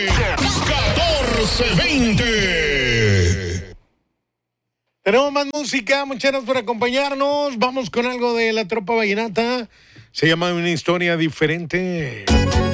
1420. Tenemos más música, muchas gracias por acompañarnos. Vamos con algo de la Tropa Vallenata. Se llama Una Historia Diferente.